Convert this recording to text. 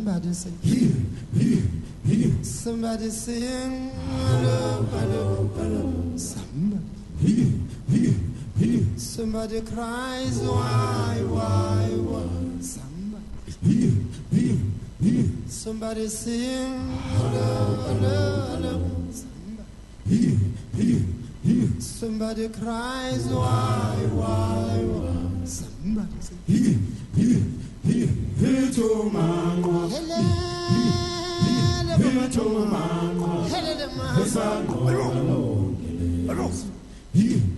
Somebody sing. Here, here, here. Somebody sing. Hello, hello, hello. Somebody. Here, here, here. Somebody cries. Why? Somebody. Here, here, here. Somebody sing. Hello, hello, hello. Somebody. Here, here, here. Somebody cries. Why? Somebody sing. Here, here. Here to mama, here to mama, here to mama.